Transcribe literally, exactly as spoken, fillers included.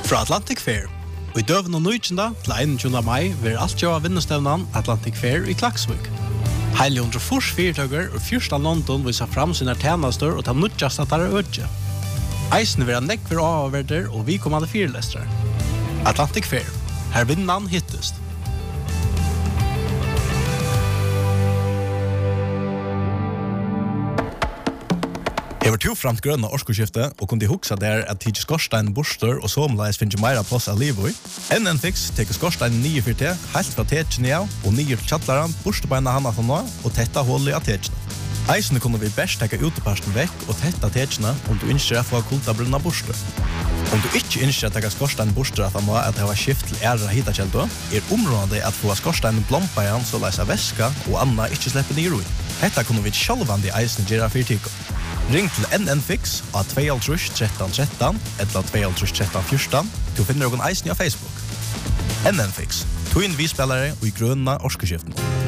Fra Atlantic Fair. Og i døven og nøytjenda til einogtjúgunda mai vil alt gjøre vinnestevnan Atlantic Fair i Klaksvik. Heile hundre fors fyrtøkker og fyrsta London viser fram sine tjenester og ta nødjast at det er ødje. Eisen vil ha nekk for avverder og vi kommande fyrlestere. Atlantic Fair. Her vinnan hittest. Jeg var to framt grønne årskoskifte og kunne huksa der at tidsi skorstein borster og somleis finnes meira plass av livet. N N Fix teker skorstein nye for te, helt fra tetjene av og nye til tjattlaren, borstebeina hana fra nå og tetta hullet av tetjene. Eisene kunne vi best teka uteparsten vekk og tetta tetjene om du innskjer å få kulta brunna borster. Om du ikke innskjer å teka skorstein borster at han må at det var skift til æra hitakjeldo, er området at få skorstein blompa igjen så leis av væska og anna ikke slipper nye roi. Hetta kunne vi sjálvandi eisene gjøre fyrtiko. Ring til N N Fix av to tre tretton tretton eller to tre tretton fjorton. Du finner noen eisen på Facebook. N N Fix, to inn vi spillere og i grønna årskeskiften.